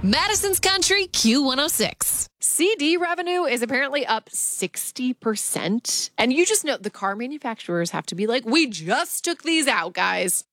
Madison's Country Q106. CD revenue is apparently up 60%. And you just know the car manufacturers have to be like, we just took these out, guys.